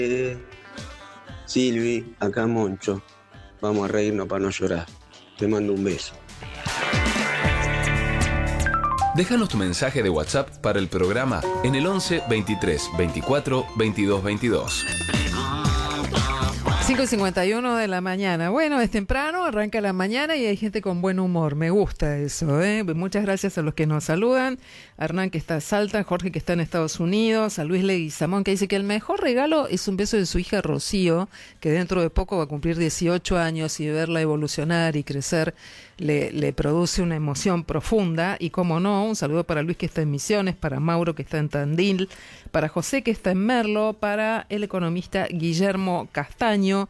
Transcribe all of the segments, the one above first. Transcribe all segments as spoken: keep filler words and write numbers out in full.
Silvi, acá Moncho. Vamos a reírnos para no llorar. Te mando un beso. Déjanos tu mensaje de WhatsApp para el programa en el once veintitrés veinticuatro veintidós veintidós. cinco y cincuenta y uno de la mañana. Bueno, es temprano, arranca la mañana y hay gente con buen humor. Me gusta eso, ¿eh? Muchas gracias a los que nos saludan. A Hernán, que está en Salta, Jorge, que está en Estados Unidos, a Luis Leguizamón, que dice que el mejor regalo es un beso de su hija Rocío, que dentro de poco va a cumplir dieciocho años, y verla evolucionar y crecer le, le produce una emoción profunda. Y como no, un saludo para Luis, que está en Misiones, para Mauro, que está en Tandil, para José, que está en Merlo, para el economista Guillermo Castaño.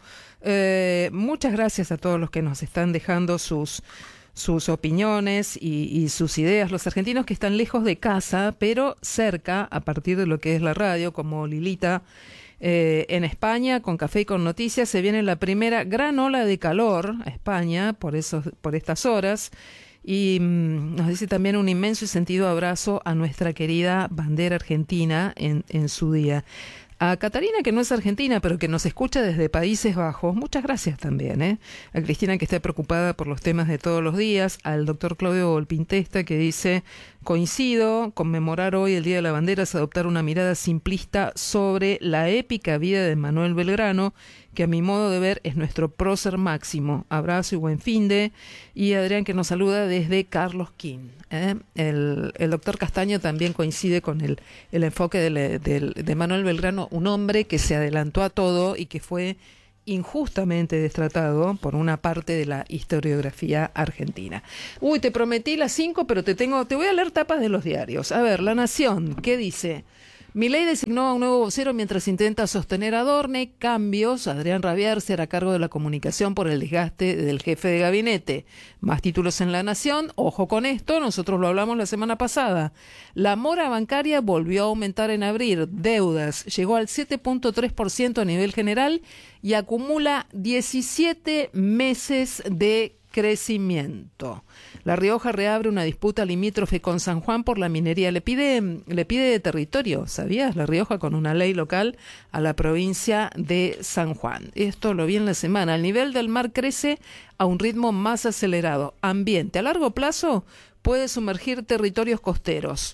Eh, muchas gracias a todos los que nos están dejando sus sus opiniones y, y sus ideas. Los argentinos que están lejos de casa, pero cerca a partir de lo que es la radio, como Lilita eh, en España, con Café y con Noticias. Se viene la primera gran ola de calor a España por esos, por estas horas. Y mmm, nos dice también un inmenso y sentido abrazo a nuestra querida bandera argentina en, en su día. A Catarina, que no es argentina, pero que nos escucha desde Países Bajos, muchas gracias también, ¿eh? A Cristina, que está preocupada por los temas de todos los días. Al doctor Claudio Volpintesta, que dice: coincido, conmemorar hoy el Día de la Bandera es adoptar una mirada simplista sobre la épica vida de Manuel Belgrano, que a mi modo de ver es nuestro prócer máximo. Abrazo y buen finde. Y Adrián, que nos saluda desde Carlos King, ¿eh? El, el doctor Castaño también coincide con el, el enfoque de, de, de Manuel Belgrano, un hombre que se adelantó a todo y que fue injustamente destratado por una parte de la historiografía argentina. Uy, te prometí las cinco, pero te tengo, te voy a leer tapas de los diarios. A ver, La Nación, ¿qué dice? Milei designó a un nuevo vocero mientras intenta sostener a Dorne. Cambios. Adrián Rabier será a cargo de la comunicación por el desgaste del jefe de gabinete. Más títulos en La Nación. Ojo con esto, nosotros lo hablamos la semana pasada. La mora bancaria volvió a aumentar en abril. Deudas llegó al siete punto tres por ciento a nivel general y acumula diecisiete meses de crecimiento. La Rioja reabre una disputa limítrofe con San Juan por la minería. Le pide, le pide de territorio, ¿sabías? La Rioja con una ley local a la provincia de San Juan. Esto lo vi en la semana. El nivel del mar crece a un ritmo más acelerado. Ambiente a largo plazo puede sumergir territorios costeros.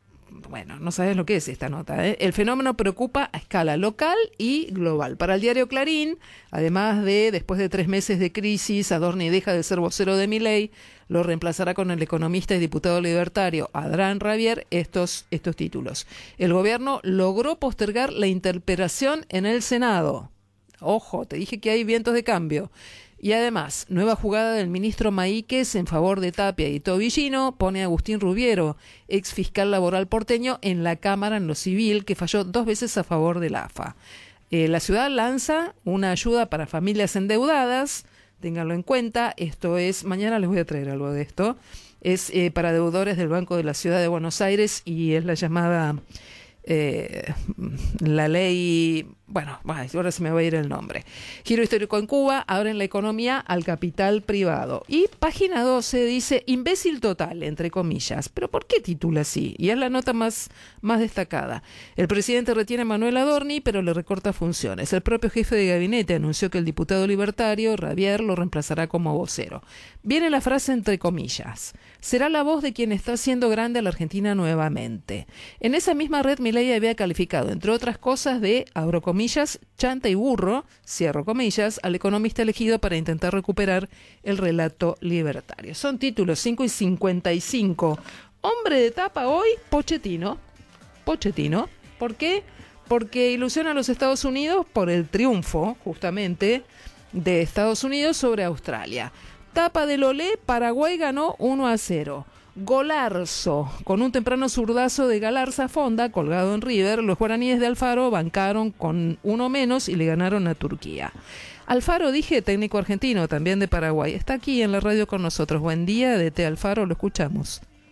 Bueno, no sabes lo que es esta nota, ¿eh? El fenómeno preocupa a escala local y global. Para el diario Clarín, además de, después de tres meses de crisis, Adorni deja de ser vocero de Milei, lo reemplazará con el economista y diputado libertario Adrián Rabier. Estos, estos títulos. El gobierno logró postergar la interpelación en el Senado. Ojo, te dije que hay vientos de cambio. Y además, nueva jugada del ministro Maíquez en favor de Tapia y Tobillino pone a Agustín Rubiero, ex fiscal laboral porteño, en la Cámara en lo civil, que falló dos veces a favor del A F A. Eh, la ciudad lanza una ayuda para familias endeudadas, ténganlo en cuenta. Esto es, mañana les voy a traer algo de esto, es eh, para deudores del Banco de la Ciudad de Buenos Aires y es la llamada... Eh, la ley, bueno, ahora se me va a ir el nombre. Giro histórico en Cuba, abren la economía al capital privado. Y página doce dice, imbécil total, entre comillas. ¿Pero por qué titula así? Y es la nota más, más destacada. El presidente retiene a Manuel Adorni, pero le recorta funciones. El propio jefe de gabinete anunció que el diputado libertario, Rabier, lo reemplazará como vocero. Viene la frase entre comillas. Será la voz de quien está haciendo grande a la Argentina nuevamente. En esa misma red, Milei había calificado, entre otras cosas, de, abro comillas, chanta y burro, cierro comillas, al economista elegido para intentar recuperar el relato libertario. Son títulos cinco y cincuenta y cinco. Hombre de tapa hoy, Pochettino. Pochettino. ¿Por qué? Porque ilusiona a los Estados Unidos por el triunfo, justamente, de Estados Unidos sobre Australia. Tapa del Olé, Paraguay ganó uno a cero. Golarzo, con un temprano zurdazo de Galarza Fonda, colgado en River, los guaraníes de Alfaro bancaron con uno menos y le ganaron a Turquía. Alfaro, dije, técnico argentino, también de Paraguay, está aquí en la radio con nosotros. Buen día, D T Alfaro, lo escuchamos.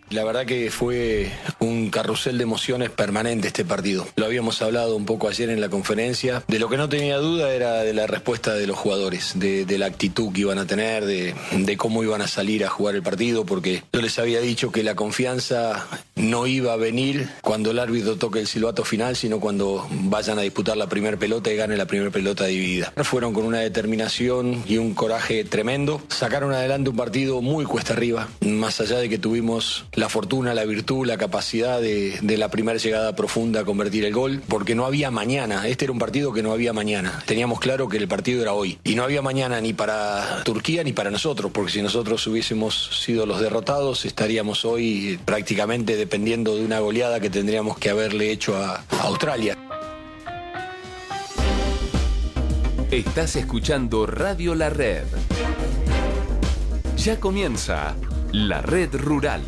La verdad que fue un carrusel de emociones permanente este partido. Lo habíamos hablado un poco ayer en la conferencia. De lo que no tenía duda era de la respuesta de los jugadores, de, de la actitud que iban a tener, de, de cómo iban a salir a jugar el partido, porque yo les había dicho que la confianza no iba a venir cuando el árbitro toque el silbato final, sino cuando vayan a disputar la primera pelota y gane la primera pelota dividida. Fueron con una determinación y un coraje tremendo. Sacaron adelante un partido muy cuesta arriba, más allá de que tuvimos la fortuna, la virtud, la capacidad de, de la primera llegada profunda a convertir el gol, porque no había mañana. Este era un partido que no había mañana. Teníamos claro que el partido era hoy. Y no había mañana ni para Turquía ni para nosotros, porque si nosotros hubiésemos sido los derrotados, estaríamos hoy prácticamente dependiendo de una goleada que tendríamos que haberle hecho a, a Australia. Estás escuchando Radio La Red. Ya comienza La Red Rural.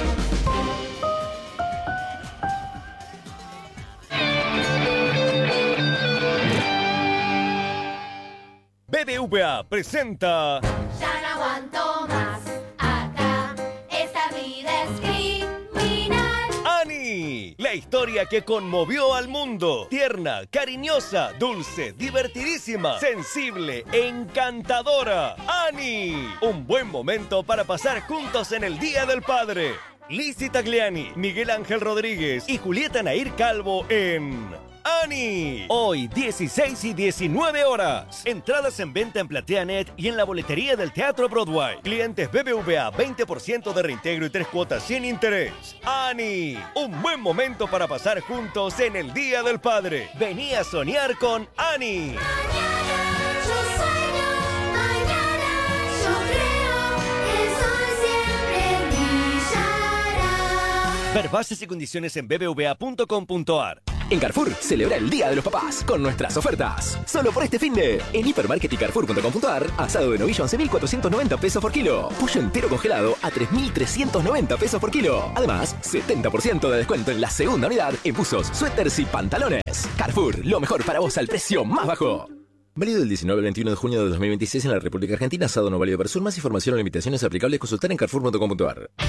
B B V A presenta... Ya no aguanto más, acá, esta vida es criminal. ¡Ani! La historia que conmovió al mundo. Tierna, cariñosa, dulce, divertidísima, sensible, encantadora. ¡Ani! Un buen momento para pasar juntos en el Día del Padre. Lizzy Tagliani, Miguel Ángel Rodríguez y Julieta Nair Calvo en... ¡Ani! Hoy, dieciséis y diecinueve horas. Entradas en venta en PlateaNet y en la boletería del Teatro Broadway. Clientes B B V A, veinte por ciento de reintegro y tres cuotas sin interés. ¡Ani! Un buen momento para pasar juntos en el Día del Padre. Vení a soñar con Ani. Mañana yo sueño, mañana yo creo, el sol siempre brillará. Ver bases y condiciones en b b v a punto com punto a r. En Carrefour, celebra el Día de los Papás con nuestras ofertas. Solo por este finde. En Hipermarket y Carrefour punto com punto a r, asado de novillo once mil cuatrocientos noventa pesos por kilo. Pollo entero congelado a tres mil trescientos noventa pesos por kilo. Además, setenta por ciento de descuento en la segunda unidad en buzos, suéteres y pantalones. Carrefour, lo mejor para vos al precio más bajo. Válido del diecinueve al veintiuno de junio de dos mil veintiséis en la República Argentina. Asado no válido para sur. Más información o limitaciones aplicables consultar en Carrefour punto com punto a r.